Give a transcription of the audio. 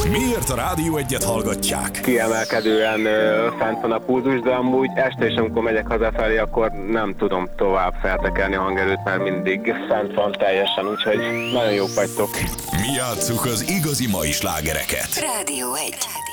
Miért a Rádió Egyet hallgatják? Kiemelkedően fent van a pulzus, de amúgy este is, amikor megyek hazafelé, akkor nem tudom tovább feltekerni a hangerőt, mert mindig fent van teljesen, úgyhogy nagyon jók vagytok. Mi játsszuk az igazi mai slágereket. Rádió 1.